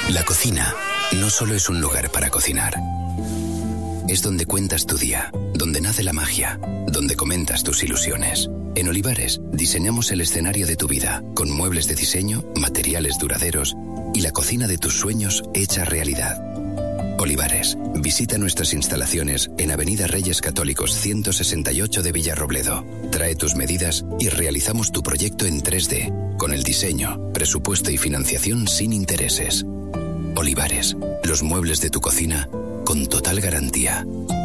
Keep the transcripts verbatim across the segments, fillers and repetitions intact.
La cocina no solo es un lugar para cocinar. Es donde cuentas tu día, donde nace la magia, donde comentas tus ilusiones. En Olivares diseñamos el escenario de tu vida, con muebles de diseño, materiales duraderos y la cocina de tus sueños hecha realidad. Olivares, visita nuestras instalaciones en Avenida Reyes Católicos ciento sesenta y ocho de Villarrobledo. Trae tus medidas y realizamos tu proyecto en tres D, con el diseño, presupuesto y financiación sin intereses. Olivares, los muebles de tu cocina con total garantía.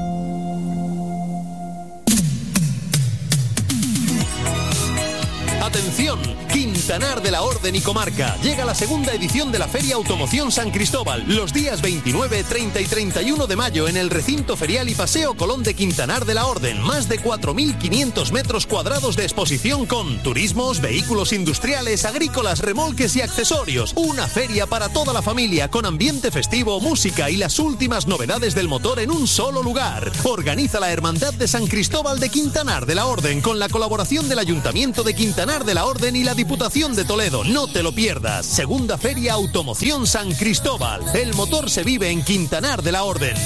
Atención, Quintanar de la Orden y Comarca. Llega la segunda edición de la Feria Automoción San Cristóbal, los días veintinueve, treinta y treinta y uno de mayo en el recinto ferial y paseo Colón de Quintanar de la Orden. Más de cuatro mil quinientos metros cuadrados de exposición con turismos, vehículos industriales, agrícolas, remolques y accesorios. Una feria para toda la familia con ambiente festivo, música y las últimas novedades del motor en un solo lugar. Organiza la Hermandad de San Cristóbal de Quintanar de la Orden con la colaboración del Ayuntamiento de Quintanar de la Orden y la Diputación de Toledo. No te lo pierdas. Segunda Feria Automoción San Cristóbal. El motor se vive en Quintanar de la Orden.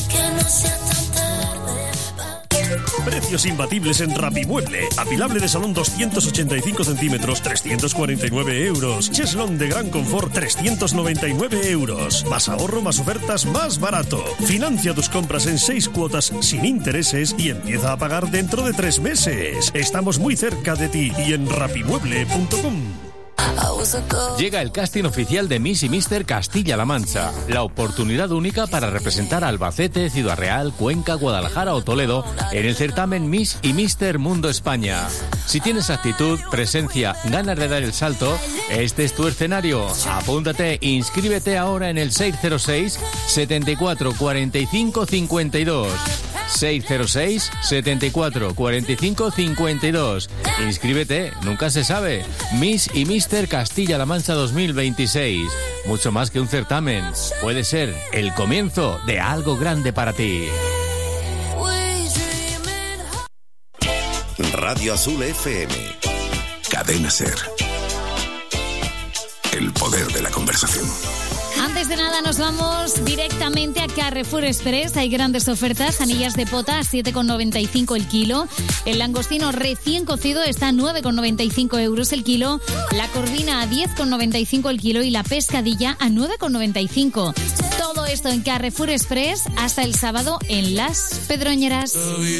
Precios imbatibles en Rapimueble. Apilable de salón doscientos ochenta y cinco centímetros, trescientos cuarenta y nueve euros. Cheslón de gran confort, trescientos noventa y nueve euros. Más ahorro, más ofertas, más barato. Financia tus compras en seis cuotas sin intereses y empieza a pagar dentro de tres meses. Estamos muy cerca de ti y en rapimueble punto com. Llega el casting oficial de Miss y Mister Castilla-La Mancha, la oportunidad única para representar a Albacete, Ciudad Real, Cuenca, Guadalajara o Toledo en el certamen Miss y Mister Mundo España. Si tienes actitud, presencia, ganas de dar el salto, este es tu escenario. Apúntate, inscríbete ahora en el seis cero seis, setenta y cuatro, cuarenta y cinco, cincuenta y dos. seis cero seis, setenta y cuatro, cuarenta y cinco, cincuenta y dos. Inscríbete, nunca se sabe. Miss y Mister Castilla-La Mancha dos mil veintiséis. Mucho más que un certamen. Puede ser el comienzo de algo grande para ti. Radio Azul F M. Cadena Ser. El poder de la conversación. Antes de nada nos vamos directamente a Carrefour Express. Hay grandes ofertas. Anillas de pota a siete con noventa y cinco el kilo. El langostino recién cocido está a nueve con noventa y cinco euros el kilo. La corvina a diez con noventa y cinco el kilo y la pescadilla a nueve con noventa y cinco. Todo esto en Carrefour Express hasta el sábado en Las Pedroñeras.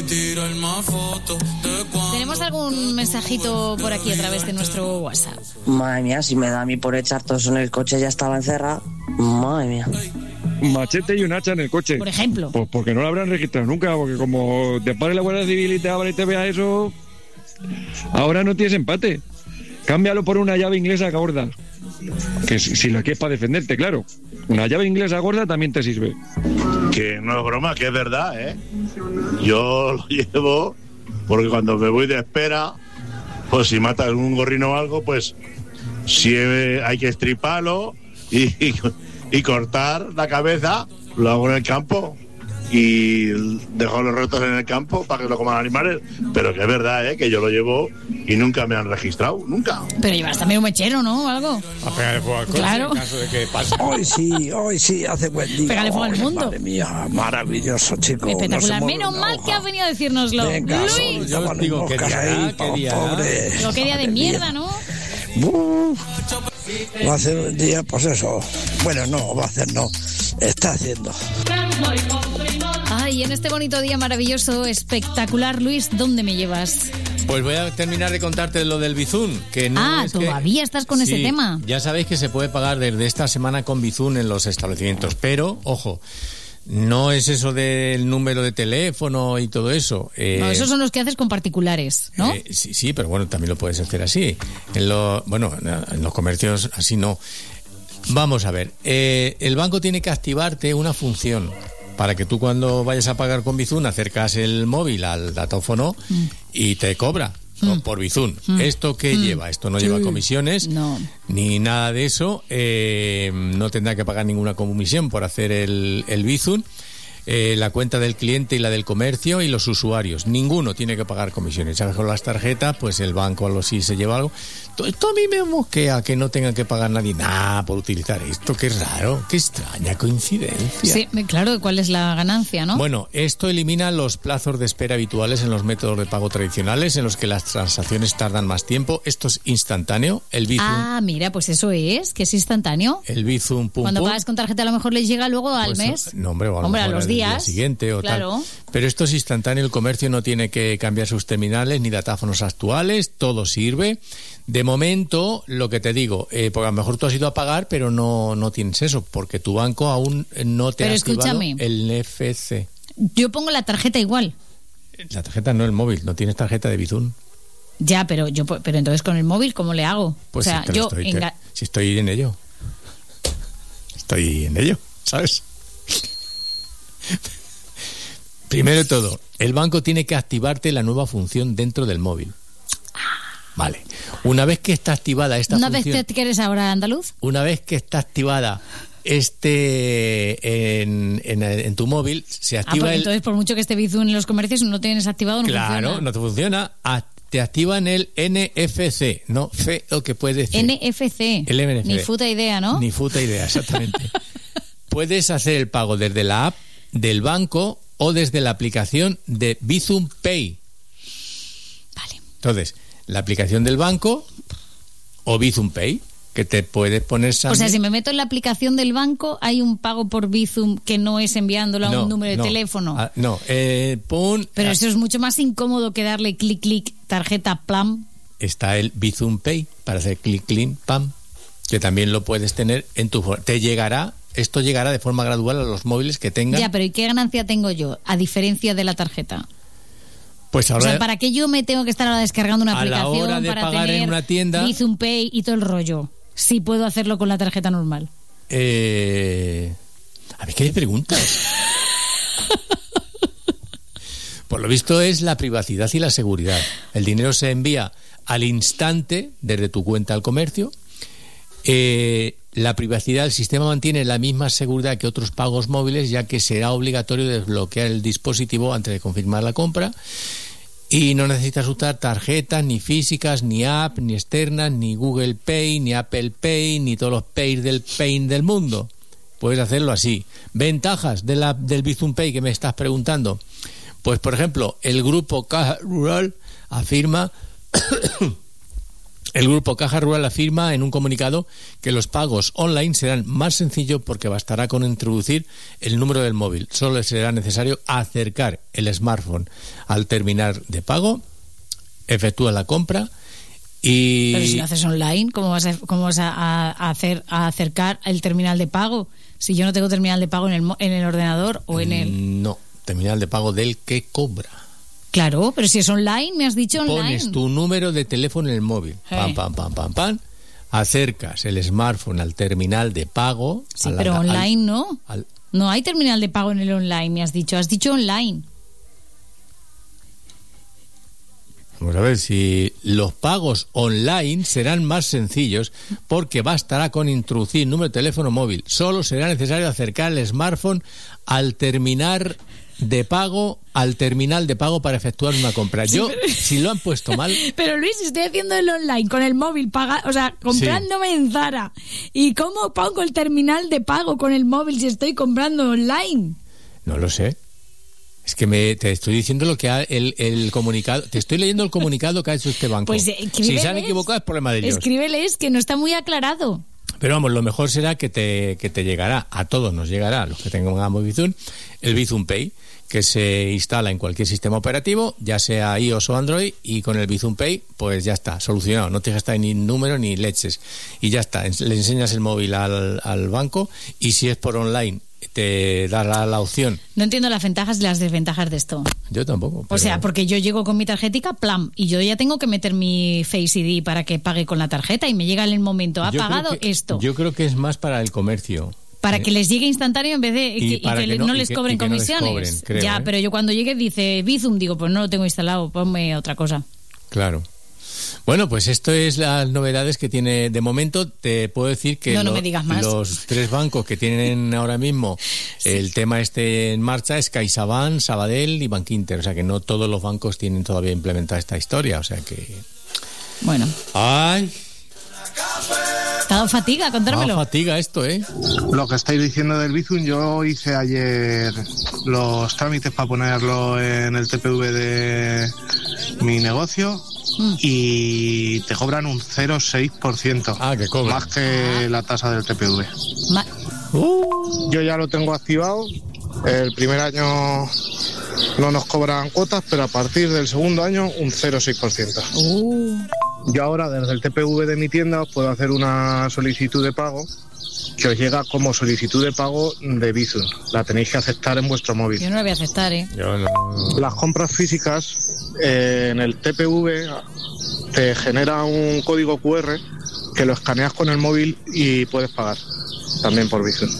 ¿Tenemos algún mensajito por aquí a través de nuestro WhatsApp? Madre mía, si me da a mí por echar todo eso en el coche ya estaba encerrado. Madre mía. Machete y un hacha en el coche. Por ejemplo. Pues porque no lo habrán registrado nunca, porque como te pare la Guardia Civil y te abra y te vea eso, ahora no tienes empate. Cámbialo por una llave inglesa gorda. Que si, si lo quieres para defenderte, claro. Una llave inglesa gorda también te sirve. Que no es broma, que es verdad, ¿eh? Yo lo llevo porque cuando me voy de espera, pues si mata algún gorrino o algo, pues si hay que estriparlo y, y, y cortar la cabeza, lo hago en el campo y dejo los restos en el campo para que lo coman animales. Pero que es verdad, ¿eh? Que yo lo llevo y nunca me han registrado, nunca. Pero llevas también un mechero, ¿no? O algo. A pegarle fuego al coche, claro. En caso de que pase. Hoy sí, hoy sí, hace buen día. Pégale fuego al mundo. Madre mía, maravilloso, chico. Espectacular. No Menos mal hoja. que has venido a decírnoslo. Venga, Luis. Yo os digo que día, qué día. Lo que día de mierda, ¿no? Uf, va a hacer un día, pues eso. Bueno, no, va a hacer no. Está haciendo. Ay, en este bonito día maravilloso, espectacular, Luis, ¿dónde me llevas? Pues voy a terminar de contarte lo del Bizum. Que no ah, es todavía que... estás con sí, ese tema. Ya sabéis que se puede pagar desde esta semana con Bizum en los establecimientos, pero, ojo, no es eso del número de teléfono y todo eso. Eh, no, esos son los que haces con particulares, ¿no? Eh, sí, sí, pero bueno, también lo puedes hacer así. En lo, bueno, en los comercios así no. Vamos a ver, eh, el banco tiene que activarte una función para que tú cuando vayas a pagar con Bizum acercas el móvil al datáfono mm. y te cobra mm. por Bizum. Mm. ¿Esto qué mm. lleva? Esto no sí. lleva comisiones no. ni nada de eso. Eh, no tendrá que pagar ninguna comisión por hacer el, el Bizum. eh, la cuenta del cliente y la del comercio y los usuarios. Ninguno tiene que pagar comisiones. Ya con las tarjetas, pues el banco algo sí se lleva algo. Esto a mí me mosquea que no tengan que pagar nadie nada por utilizar esto. Qué raro, qué extraña coincidencia. Sí, claro, ¿cuál es la ganancia, no? Bueno, esto elimina los plazos de espera habituales en los métodos de pago tradicionales en los que las transacciones tardan más tiempo. Esto es instantáneo. El Bizum. Ah, mira, pues eso es, que es instantáneo. El Bizum, pum, Cuando pum. pagas con tarjeta a lo mejor les llega luego al Pues, mes. No, hombre, o a, lo hombre, a mejor los al día días. siguiente o claro. tal. Pero esto es instantáneo, el comercio no tiene que cambiar sus terminales ni datáfonos actuales, todo sirve. De momento, lo que te digo, eh, porque a lo mejor tú has ido a pagar, pero no, no tienes eso, porque tu banco aún no te Pero ha activado escúchame. el N F C. Yo pongo la tarjeta igual. La tarjeta no, el móvil, no tienes tarjeta de Bizum. Ya, pero yo pero entonces con el móvil, ¿cómo le hago? Pues o sea, si, te lo yo estoy, enga- te- si estoy en ello. Estoy en ello, ¿sabes? Primero de todo, el banco tiene que activarte la nueva función dentro del móvil. Vale. Una vez que está activada esta ¿Una función... vez te quieres ahora andaluz? Una vez que está activada este en, en, en tu móvil, se Ah, activa porque el... entonces por mucho que esté Bizum en los comercios no tienes activado, no Claro, funciona. no te funciona. A- Te activan el N F C, no fe o que puede ser. N F C. El N F C. Ni puta idea, ¿no? Ni puta idea, exactamente. Puedes hacer el pago desde la app del banco o desde la aplicación de Bizum Pay. Vale. Entonces, la aplicación del banco o Bizum Pay, que te puedes poner... O sea, también- si me meto en la aplicación del banco, hay un pago por Bizum que no es enviándolo a No, un número de no. teléfono. Ah, no, eh, pon... Pero ah, eso es mucho más incómodo que darle clic, clic, tarjeta, plam. está el Bizum Pay para hacer clic, clic, pam, que también lo puedes tener en tu... Te llegará, esto llegará de forma gradual a los móviles que tengan... Ya, pero ¿y qué ganancia tengo yo? A diferencia de la tarjeta. Pues O ahora... sea, ¿para qué yo me tengo que estar ahora descargando una A la aplicación hora de para pagar tener en una tienda- Bizum Pay y todo el rollo? Si puedo hacerlo con la tarjeta normal. Eh... A ver, ¿qué me preguntas? Por lo visto es la privacidad y la seguridad. El dinero se envía al instante desde tu cuenta al comercio. Eh, la privacidad, el sistema mantiene la misma seguridad que otros pagos móviles, ya que será obligatorio desbloquear el dispositivo antes de confirmar la compra. Y no necesitas usar tarjetas, ni físicas, ni app, ni externas, ni Google Pay, ni Apple Pay, ni todos los Pay del Pay del mundo. Puedes hacerlo así. Ventajas de la, del Bizum Pay que me estás preguntando. Pues, por ejemplo, el grupo Caja Rural afirma... El grupo Caja Rural afirma en un comunicado que los pagos online serán más sencillos porque bastará con introducir el número del móvil. Solo será necesario acercar el smartphone al terminal de pago, efectúa la compra y... Pero si lo haces online, ¿cómo vas a, cómo vas a, a hacer, a acercar el terminal de pago? Si yo no tengo terminal de pago en el, mo- en el ordenador o en el... No, terminal de pago del que cobra. Claro, pero si es online, me has dicho online. Pones tu número de teléfono en el móvil, pam, Eh. pam, pam, pam, pam, acercas el smartphone al terminal de pago. Sí, a la- pero al- online no. al- No hay terminal de pago en el online, me has dicho. Has dicho online. Vamos a ver si los pagos online serán más sencillos porque bastará con introducir el número de teléfono móvil. Solo será necesario acercar el smartphone al terminar de pago, al terminal de pago para efectuar una compra. Sí, Yo, pero- si lo han puesto mal, Pero Luis, estoy haciendo el online con el móvil, paga, o sea, comprándome en Zara. ¿Y cómo pongo el terminal de pago con el móvil si estoy comprando online? no lo sé. Es que me, te estoy diciendo lo que ha el, el comunicado, te estoy leyendo el comunicado que ha hecho este banco. Pues eh, si escríbeles, se han equivocado es problema de ellos. escríbeles que no está muy aclarado. Pero vamos, lo mejor será que te, que te llegará, a todos nos llegará, a los que tengamos Bizum, el Bizum Pay, que se instala en cualquier sistema operativo, ya sea iOS o Android, y con el Bizum Pay, pues ya está, solucionado. No te gastas ni número ni leches. Y ya está, le enseñas el móvil al, al banco, y si es por online, te dará la opción. No entiendo las ventajas y las desventajas de esto. Yo tampoco. O pero- sea, porque yo llego con mi tarjetica, plan, y yo ya tengo que meter mi Face I D para que pague con la tarjeta y me llega en el momento, ha Yo creo pagado que- esto. Yo creo que es más para el comercio. Para Eh, que les llegue instantáneo en vez de Y que, y para que que no, no- y les que- cobren y que no les comisiones. cobren, creo, ya, ¿eh? pero yo cuando llegue dice Bizum, digo, pues no lo tengo instalado, ponme otra cosa. Claro. Bueno, pues esto es las novedades que tiene de momento. Te puedo decir que no, no lo, me digas más. Los tres bancos que tienen ahora mismo sí. el tema este en marcha es CaixaBank, Sabadell y Bankinter. O sea que no todos los bancos tienen todavía implementada esta historia. O sea que... Bueno. ¡Ay! ¿Te ha dado fatiga? Contármelo. Ah, fatiga esto, ¿eh? Lo que estáis diciendo del Bizum, yo hice ayer los trámites para ponerlo en el T P V de mi negocio mm. y te cobran un cero coma seis por ciento. Ah, que cobran. Más que la tasa del T P V. Ma- uh. Yo ya lo tengo activado. El primer año no nos cobran cuotas, pero a partir del segundo año un cero coma seis por ciento. Uh. Yo ahora desde el T P V de mi tienda os puedo hacer una solicitud de pago que os llega como solicitud de pago de Bizum. La tenéis que aceptar en vuestro móvil. Yo no la voy a aceptar, ¿eh? Yo no. Las compras físicas eh, en el T P V te genera un código cu erre que lo escaneas con el móvil y puedes pagar también por Bizum.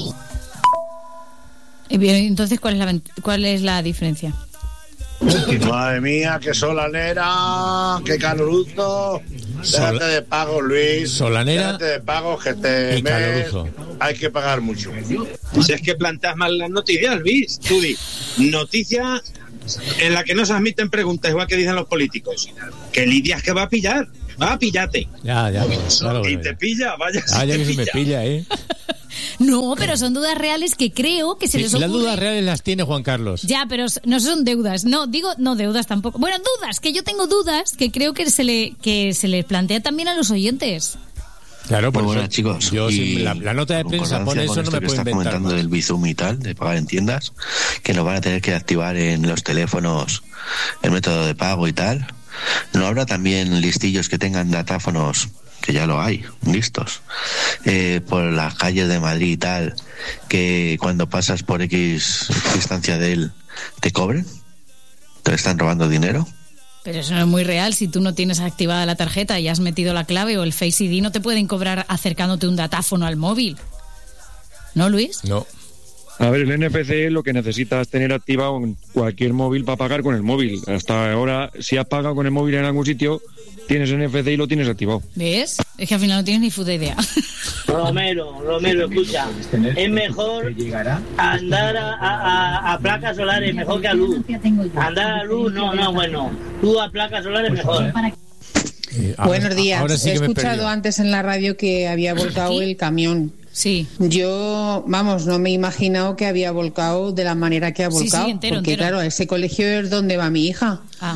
Entonces, ¿cuál es la, cuál es la diferencia? Madre mía, qué solanera, qué caluruzo. Déjate Sol... de pago, Luis. Solanera. Déjate de pago, que este y mes hay que pagar mucho. Si es que planteas mal las noticias, Luis. Tú di, noticia en la que no se admiten preguntas, igual que dicen los políticos. Que Lidia es que va a pillar. Va a pillarte. Ya, ya. Claro, y ya. te pilla, vaya. Ah, ya te que pilla. se me pilla, ¿eh? No, pero son dudas reales que creo que se sí, les ocurre. Las dudas reales las tiene Juan Carlos. Ya, pero no son deudas. No, digo, no deudas tampoco. Bueno, dudas, que yo tengo dudas que creo que se le que se les plantea también a los oyentes. Claro, por Muy eso, buenas, chicos. Yo, y si la, la nota de prensa pone eso, no me puedo inventar. Comentando más. del Bizum y tal, de pagar en tiendas, que nos van a tener que activar en los teléfonos el método de pago y tal. ¿No habrá también listillos que tengan datáfonos, que ya lo hay, listos, eh, por las calles de Madrid y tal, que cuando pasas por X distancia de él te cobren? ¿Te están robando dinero? Pero eso no es muy real. Si tú no tienes activada la tarjeta y has metido la clave o el Face I D, no te pueden cobrar acercándote un datáfono al móvil. ¿No, Luis? No. A ver, el N F C lo que necesitas tener activado en cualquier móvil para pagar con el móvil. Hasta ahora, si has pagado con el móvil en algún sitio, tienes N F C y lo tienes activado. ¿Ves? Es que al final no tienes ni puta idea. Romero, Romero, escucha. Es mejor andar a, a, a placas solares, mejor que a luz. Andar a luz, no, no, bueno. Tú a placas solares, mejor. Eh, ahora, Buenos días. Ahora sí He que me escuchado perdió. antes en la radio que había volcado el camión. Sí. Yo, vamos, no me he imaginado que había volcado de la manera que ha Sí, sí, volcado. entero, porque, entero. claro, ese colegio es donde va mi hija. Ah.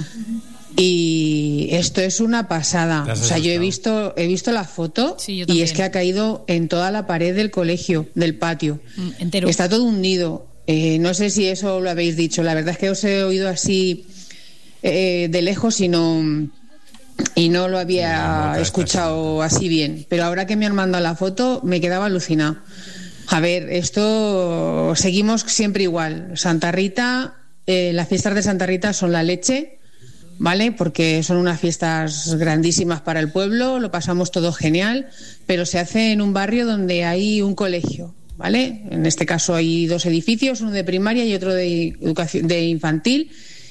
Y esto es una pasada. ¿Te has O sea, yo he asustado? visto, he visto la foto Sí, yo y también. es que ha caído en toda la pared del colegio, del patio. Mm, entero. Está todo hundido. Eh, no sé si eso lo habéis dicho. La verdad es que os he oído así eh, de lejos y no, y no lo había No, no, escuchado así bien. Pero ahora que me han mandado la foto, me quedaba alucinada. A ver, esto seguimos siempre igual. Santa Rita, eh, las fiestas de Santa Rita son la leche, ¿vale? Porque son unas fiestas grandísimas para el pueblo, lo pasamos todo genial, pero se hace en un barrio donde hay un colegio, ¿vale? En este caso hay dos edificios, uno de primaria y otro de educación de infantil.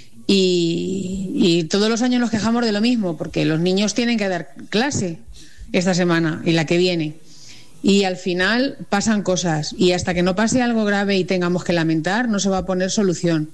Y, y todos los años nos quejamos de lo mismo, porque los niños tienen que dar clase esta semana y la que viene. Y al final pasan cosas. Y hasta que no pase algo grave y tengamos que lamentar, no se va a poner solución.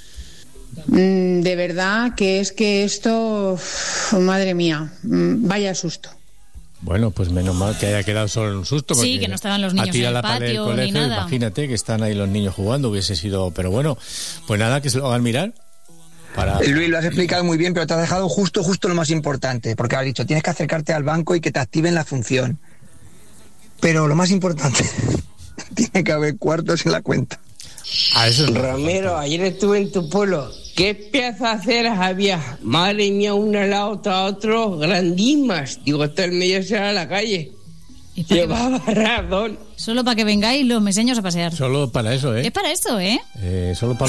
Mm, de verdad que es que esto, uf, madre mía, mm, vaya susto. Bueno, pues menos mal que haya quedado solo en un susto. Sí, porque que no estaban los niños a tirar en el la pared del patio ni colegio, nada. Imagínate que están ahí los niños jugando, hubiese sido... Pero bueno, pues nada, que se lo hagan mirar. Para... Luis, lo has explicado muy bien, pero te has dejado justo, justo lo más importante, porque has dicho, tienes que acercarte al banco y que te activen la función. Pero lo más importante, tiene que haber cuartos en la cuenta. Ah, eso es Romero, ayer estuve en tu pueblo. ¿Qué piezas había? Madre mía, una al lado, otra a otro, grandísimas. Digo, esto en medio será la calle. Llevaba razón. Solo para que vengáis los meseños a pasear. Solo para eso, ¿eh? Es para eso, ¿eh? eh solo para